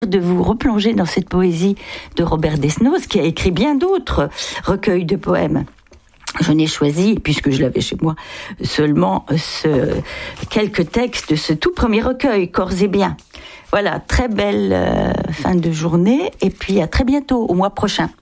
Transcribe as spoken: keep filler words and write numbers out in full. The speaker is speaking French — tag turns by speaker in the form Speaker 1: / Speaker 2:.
Speaker 1: de vous replonger dans cette poésie de Robert Desnos, qui a écrit bien d'autres recueils de poèmes. Je n'ai choisi, puisque je l'avais chez moi, seulement ce, quelques textes de ce tout premier recueil, Corps et biens. Voilà, très belle euh, fin de journée, et puis à très bientôt, au mois prochain.